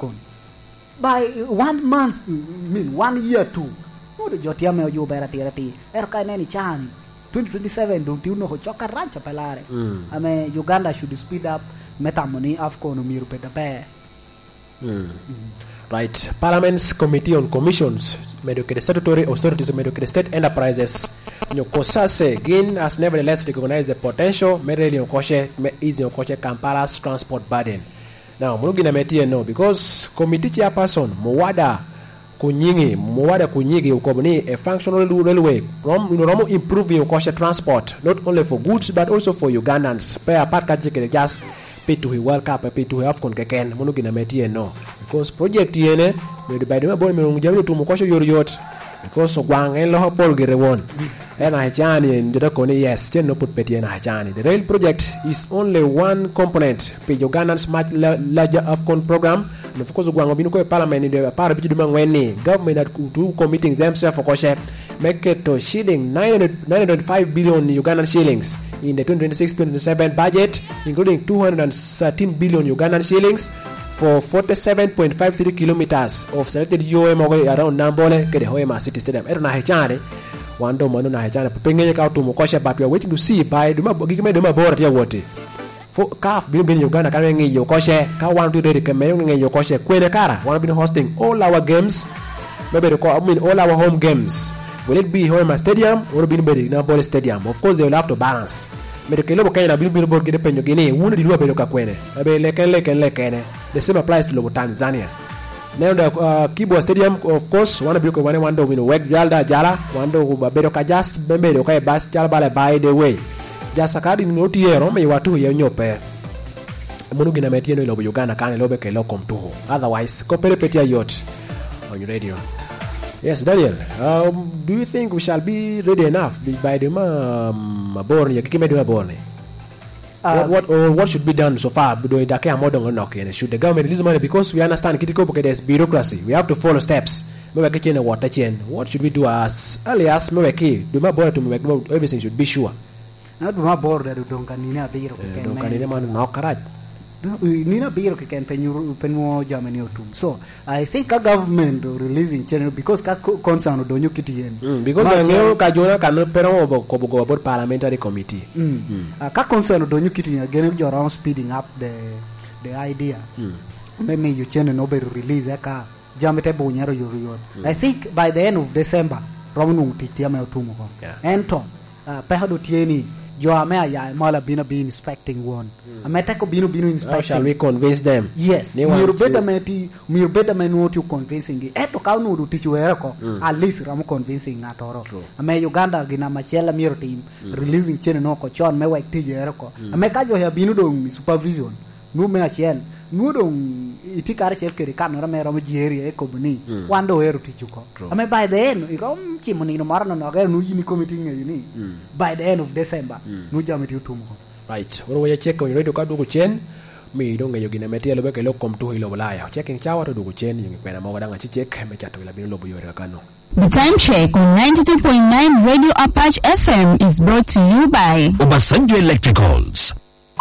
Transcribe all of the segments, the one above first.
AFCON. By 1 month, 1 year too. No, the Jotiame you better tirati. Erka nani chani. 2027 don't you know how choka rancha pelare. I mean Uganda should speed up metamoni AFCON umiru petape. Right. Parliament's Committee on Commissions, Mediocre Statutory Authorities, Mediocre State Enterprises, Nyokosase again has nevertheless recognized the potential merely is Nyokoshe Kampala's transport burden. Now, Murugina Metia no, because committee chairperson Mwada Kunyigi Ukobuni, a functional railway, from improving Nyokoshe transport, not only for goods but also for Ugandans. Pay part kajike just pay to World Cup, pay to AFCON keken, Murugina Metia no. Because project yene made by the boy Mujami to Mokosho Yoriot because of Wang and Loho Paul Gerewon and Hajani and Jodakoni, yes, still no put Petty and Hajani. The rail project is only one component, pay Ugandan's much larger AFCON program, and of course, Wangobino Parliament in the Parabidumangweni government that two committing themselves for Koshe make it to shilling 905 billion Ugandan shillings in the 2026-2027 budget, including 213 billion Ugandan shillings. For 47.53 kilometers of selected UOM around Nambole, Kedehoema City Stadium. Erna Hechane, one domo na Hechane, Pengene out to Mokosha, but we are waiting to see by Duma board here what. For calf being Uganda carrying Yokoshe, Kawan to the Kamayong Yokoshe, Kwenekara, one been hosting all our games, maybe all our home games. Will it be Hoema Stadium or be Nambole Stadium? Of course, they will have to balance. Medikelo kaina Billboard gide penyo gini wunu di luwa bedo kakwene abe leken the same applies to Lobo Tanzania. Now the Kibwa Stadium, of course, one of you can one do wek jalda jala one do bedo ka just bembe do kai bas jalbale by the way just akadi no tiero me watu ye nyope munu gina metieno Lobo Uganda kan lobe ke lokom tuho otherwise kopere petia yacht on your radio. Yes, Daniel. Do you think we shall be ready enough by the what should be done so far? Should the government release money? Because we understand there's bureaucracy. We have to follow steps. What should we do as early as everything should be sure? Nina biro can penyo Germany otum. So I think a government releasing channel because concern do nyukiti because ngeo kajona kanu pero board parliamentary committee. Ka concern do nyukiti again you around speeding up the idea. Maybe you channel no be release ka jamete bo nyaro yoro. I think by the end of December Romanung titiame otum ko. Ento pehado tieni Joamea ya mala bina be inspecting one. Ametako bino inspecting. How shall we convince them? Yes. Mir better man what you convincing. Eto kaunu do teach you at least ram convincing atoro. Ame Uganda gina machela mir team releasing chene no ko chon me wek teach erako. Ameka jo ya bino do supervision. No me achel. No do itikare chef kere kan ram ram jeri e ko buni. Wando eru teach ko. Ame by the end irom chimuni no marano no ga no yini committee ngini. By the end of December no jamiti utumo. Right. What we check on your radio card to chen. Me don't get you gina metia lobe ke lokom to hilo walaya. Checking chawa to do chen yung kwena mawadanga check me chato ila bino lobo yore kano. The time check on 92.9 Radio Apache FM is brought to you by Obasanjo Electricals.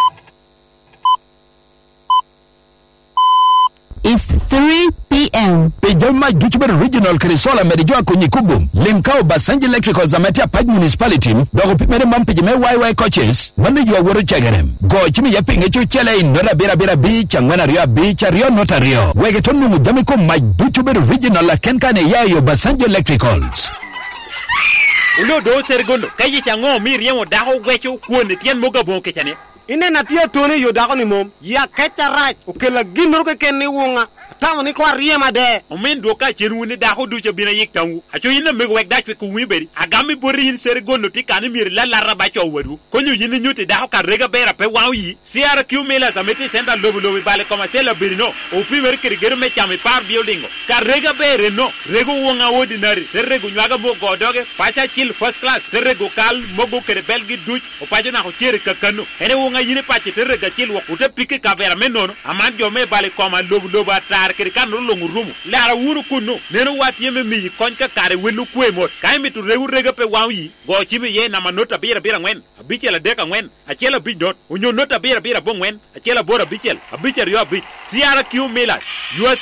It's 3 p.m. Pejama Juchber Regional Krisola Merijua Kunyikubu. Limkao Basanji Electricals Amatia Paj Municipality. Dogo Pimere Mampijime YY coaches. Manu Jua Wuru Chagarem. Go Chimi Yaping Echu Chele in Nora Bira Bira Beach and Rio Beach Rio Nota Rio. Wegetonu Mujamiko Maj Juchber Regional Kenkane Yayo Basanji Electricals. Ulo do sergono. Kayi chango miriamo daho wecho kuone tien moga bonke chane. Ine natia tone yodako ni mom ya kecha right okela ginor ke ken ni wonga tama ni ko riema de o men do ka cheru ni da ko du che bina yik tangu acho ina me wek da che ku wi beri agami bori yin ser gono ti kan mir la raba cho wadu ko nyu yin nyuti da ko ka rega bera pe wawi CRQ mela sameti senda lobo bale koma sela berino o pi mer kiri gere me chame par building ka rega bere no rego wonga ordinary rego nyaga mo godoge pacha chill first class rego kal mogo kere belgi du o pajana ko chere ka kanu ene nga yini pachi tere ga chil wakute pike kavera menono aman jo me bale koma lobo atar kiri kan longu rumu lara wuru kunu neno wati yeme mi konka kare welu kwemot kai mitu rewu rega pe wawi go chibi ye na manota bira ngwen abichela deka ngwen achela bidot unyo nota bira bo ngwen achela bora bichel abicher yo abich CRQ Milas